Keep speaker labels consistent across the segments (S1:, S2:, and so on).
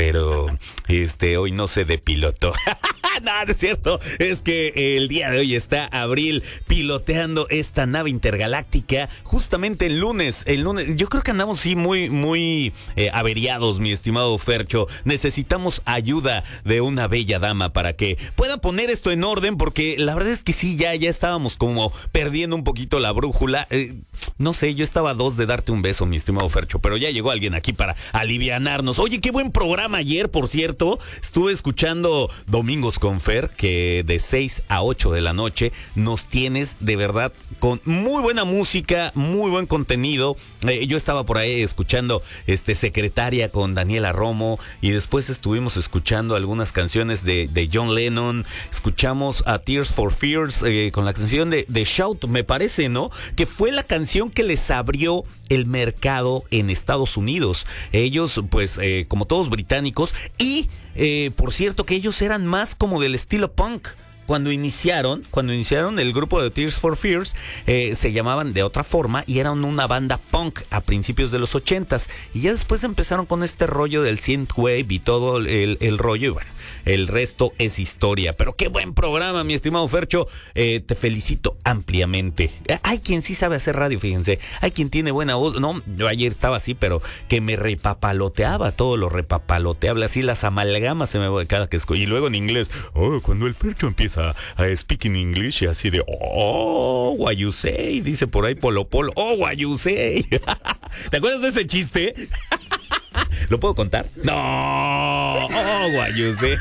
S1: pero hoy no sé de piloto. No, no es cierto. Es que el día de hoy está Abril piloteando esta nave intergaláctica justamente el lunes. Yo creo que andamos sí muy averiados, mi estimado Fercho. Necesitamos ayuda de una bella dama para que pueda poner esto en orden, porque la verdad es que sí, ya estábamos como perdiendo un poquito la brújula. No sé, yo estaba a 2 de darte un beso, mi estimado Fercho, pero ya llegó alguien aquí para alivianarnos. Oye, qué buen programa ayer, por cierto. Estuve escuchando Domingos con Fer, que de 6 a 8 de la noche nos tienes de verdad con muy buena música, muy buen contenido. Yo estaba por ahí escuchando Secretaria con Daniela Romo, y después estuvimos escuchando algunas canciones de John Lennon. Escuchamos a Tears for Fears con la canción de Shout, me parece, ¿no? Que fue la canción que les abrió el mercado en Estados Unidos. Ellos, pues, como todos británicos, y por cierto que ellos eran más como del estilo punk. Cuando iniciaron el grupo de Tears for Fears, se llamaban de otra forma y eran una banda punk a principios de los 80s. Y ya después empezaron con este rollo del synthwave y todo el rollo. Y bueno, el resto es historia. Pero qué buen programa, mi estimado Fercho. Te felicito ampliamente. Hay quien sí sabe hacer radio, fíjense. Hay quien tiene buena voz. No, yo ayer estaba así, pero que me repapaloteaba, todo lo repapaloteable. Así las amalgamas se me voy cada que escucho. Y luego en inglés, cuando el Fercho empieza a speak in English, así de what you say, dice por ahí Polo, what you say. ¿Te acuerdas de ese chiste? ¿Lo puedo contar? No, what you say.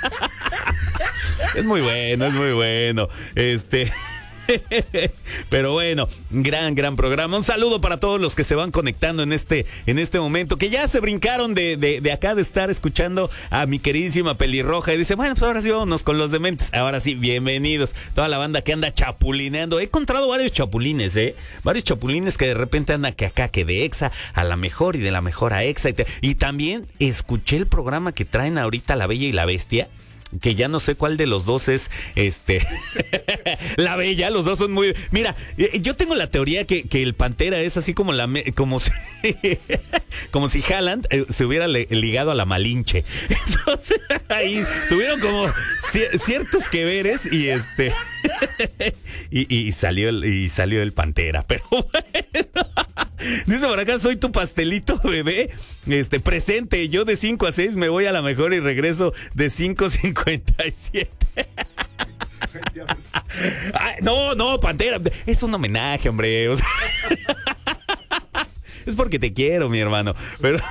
S1: Es muy bueno. Pero bueno, gran programa. Un saludo para todos los que se van conectando en este momento, que ya se brincaron de acá de estar escuchando a mi queridísima pelirroja y dice, bueno, pues ahora sí vámonos con los dementes. Ahora sí, bienvenidos toda la banda que anda chapulineando. He encontrado varios chapulines, varios chapulines que de repente andan que acá, que de Exa a la mejor y de la mejor a Exa. Y también escuché el programa que traen ahorita La Bella y la Bestia, que ya no sé cuál de los dos es La Bella. Los dos son muy... Mira, yo tengo la teoría que el Pantera es así como como si Haaland se hubiera ligado a la Malinche. Entonces ahí tuvieron como ciertos que veres y salió el Pantera. Pero bueno, dice por acá, soy tu pastelito bebé, presente. Yo de 5 a 6 me voy a la mejor y regreso de 5 a 57. Ay, no, Pantera, es un homenaje, hombre. O sea, es porque te quiero, mi hermano. Pero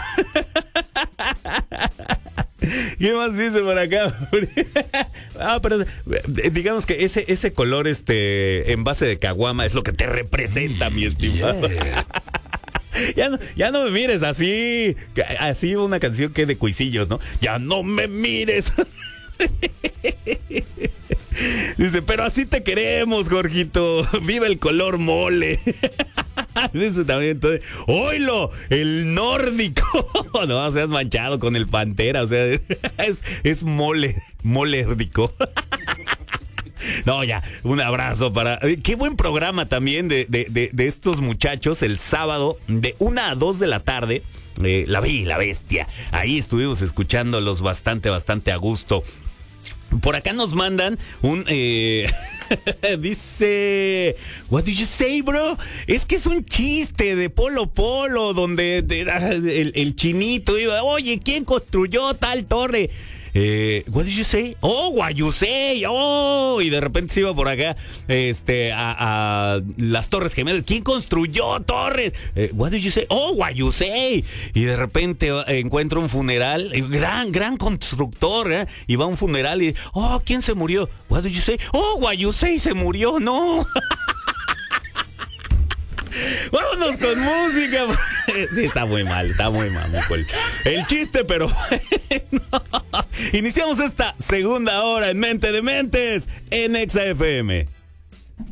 S1: ¿qué más dice por acá? Pero digamos que ese color en base de caguama es lo que te representa, mi estimado. Ya no me mires así. Así una canción que de Cuisillos, ¿no? Ya no me mires. Dice, pero así te queremos, Jorgito. Viva el color mole. Dice también, entonces, ¡oilo! El nórdico. No seas manchado con el Pantera. O sea, es molérdico. No, ya, un abrazo para... Qué buen programa también de estos muchachos el sábado de 1 a 2 de la tarde. La Bella y la Bestia. Ahí estuvimos escuchándolos bastante a gusto. Por acá nos mandan un... dice, what did you say, bro? Es que es un chiste de Polo donde el chinito iba, oye, ¿quién construyó tal torre? What did you say? What you say. Y de repente se iba por acá a las Torres Gemelas. ¿Quién construyó torres? What did you say? What you say. Y de repente encuentra un funeral, gran constructor, y va a un funeral y ¿quién se murió? What did you say? What you say, se murió. No. Vámonos con música. Sí, está muy mal, el chiste, pero bueno. Iniciamos esta segunda hora en Mente de Mentes en Exa FM.